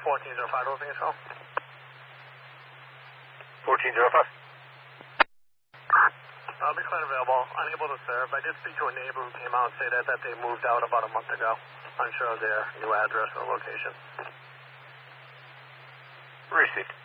1405, opening as well. 1405. I'll be clear available. Unable to serve. I did speak to a neighbor who came out and say that they moved out about a month ago. Unsure of their new address or location. Received.